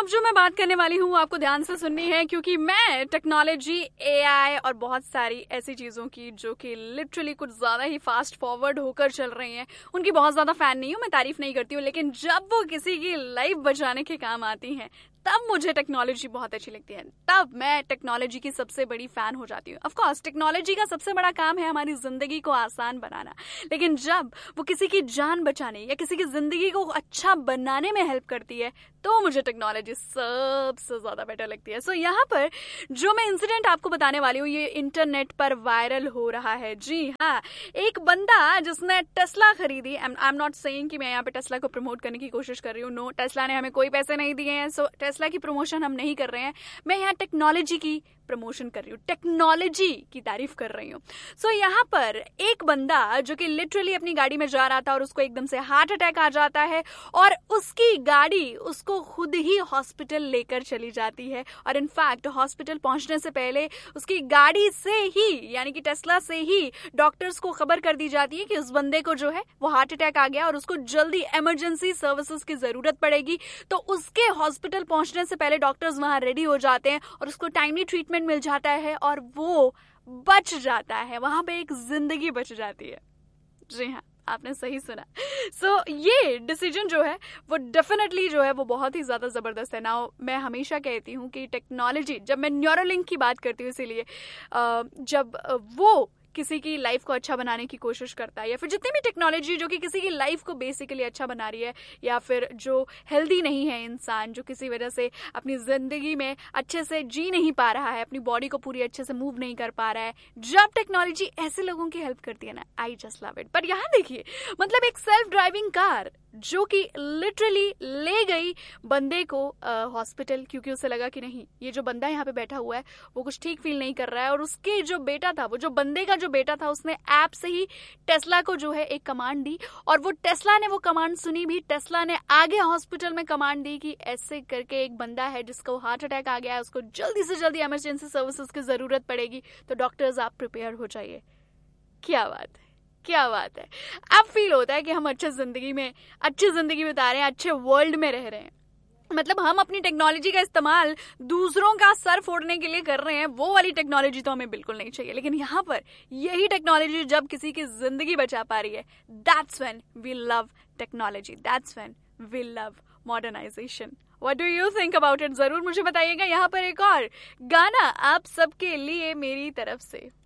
जो मैं बात करने वाली हूँ आपको ध्यान से सुननी है, क्योंकि मैं टेक्नोलॉजी, एआई और बहुत सारी ऐसी चीज़ों की जो कि लिटरली कुछ ज़्यादा ही फास्ट फॉरवर्ड होकर चल रही हैं, उनकी बहुत ज़्यादा फ़ैन नहीं हूँ। मैं तारीफ नहीं करती हूँ, लेकिन जब वो किसी की लाइफ बचाने के काम आती हैं तब मुझे टेक्नोलॉजी बहुत अच्छी लगती है। तब मैं टेक्नोलॉजी की सबसे बड़ी फ़ैन हो जाती हूँ। ऑफ कोर्स टेक्नोलॉजी का सबसे बड़ा काम है हमारी ज़िंदगी को आसान बनाना, लेकिन जब वो किसी की जान बचाने या किसी की ज़िंदगी को अच्छा बनाने में हेल्प करती है तो मुझे टेक्नोलॉजी सबसे ज़्यादा बेटर लगती है। सो यहाँ पर जो मैं इंसिडेंट आपको बताने वाली हूँ ये इंटरनेट पर वायरल हो रहा है। जी हाँ, एक बंदा जिसने टेस्ला खरीदी, आई एम नॉट सेइंग कि मैं यहाँ पे टेस्ला को प्रमोट करने की कोशिश कर रही हूँ। नो, टेस्ला ने हमें कोई पैसे नहीं दिए हैं, सो टेस्ला की प्रमोशन हम नहीं कर रहे हैं। मैं यहाँ टेक्नोलॉजी की प्रमोशन कर रही हूँ, टेक्नोलॉजी की तारीफ कर रही हूँ। सो यहाँ पर एक बंदा जो कि लिटरली अपनी गाड़ी में जा रहा था और उसको एकदम से हार्ट अटैक आ जाता है और उसकी गाड़ी उसको खुद ही हॉस्पिटल लेकर चली जाती है। और इनफैक्ट हॉस्पिटल पहुंचने से पहले उसकी गाड़ी से ही, यानी कि टेस्ला से ही, डॉक्टर्स को खबर कर दी जाती है कि उस बंदे को जो है वो हार्ट अटैक आ गया और उसको जल्दी इमरजेंसी सर्विसेज की जरूरत पड़ेगी। तो उसके हॉस्पिटल पहुंचने से पहले डॉक्टर्स वहां रेडी हो जाते हैं और उसको टाइमली ट्रीटमेंट मिल जाता है और वो बच जाता है। वहां पे एक जिंदगी बच जाती है। जी हाँ, आपने सही सुना। सो ये डिसीजन जो है वो डेफिनेटली जो है वो बहुत ही ज्यादा जबरदस्त है। नाउ मैं हमेशा कहती हूँ कि टेक्नोलॉजी, जब मैं न्यूरोलिंक की बात करती हूँ, इसीलिए जब वो किसी की लाइफ को अच्छा बनाने की कोशिश करता है या फिर जितनी भी टेक्नोलॉजी जो कि किसी की लाइफ को बेसिकली अच्छा बना रही है, या फिर जो हेल्दी नहीं है इंसान, जो किसी वजह से अपनी जिंदगी में अच्छे से जी नहीं पा रहा है, अपनी बॉडी को पूरी अच्छे से मूव नहीं कर पा रहा है, जब टेक्नोलॉजी ऐसे लोगों की हेल्प करती है ना, आई जस्ट लव इट। पर यहाँ देखिए, मतलब एक सेल्फ ड्राइविंग कार जो कि लिटरली ले गई बंदे को हॉस्पिटल, क्योंकि उसे लगा कि नहीं, ये जो बंदा यहाँ पे बैठा हुआ है वो कुछ ठीक फील नहीं कर रहा है। और उसके जो बेटा था, वो जो बंदे का जो बेटा था, उसने ऐप से ही टेस्ला को जो है एक कमांड दी और वो टेस्ला ने वो कमांड सुनी भी। टेस्ला ने आगे हॉस्पिटल में कमांड दी कि ऐसे करके एक बंदा है जिसको हार्ट अटैक आ गया है, उसको जल्दी से जल्दी इमरजेंसी सर्विसेज की जरूरत पड़ेगी, तो डॉक्टर्स आप प्रिपेयर हो जाइए। क्या बात है, क्या बात है। अब फील होता है कि हम अच्छी जिंदगी बिता रहे हैं, अच्छे वर्ल्ड में रह रहे हैं। मतलब हम अपनी टेक्नोलॉजी का इस्तेमाल दूसरों का सर फोड़ने के लिए कर रहे हैं, वो वाली टेक्नोलॉजी तो हमें बिल्कुल नहीं चाहिए। लेकिन यहाँ पर यही टेक्नोलॉजी जब किसी की जिंदगी बचा पा रही है, that's when we love technology, that's when we love modernisation. What do you think about it? जरूर मुझे बताइएगा। यहाँ पर एक और गाना आप सबके लिए मेरी तरफ से।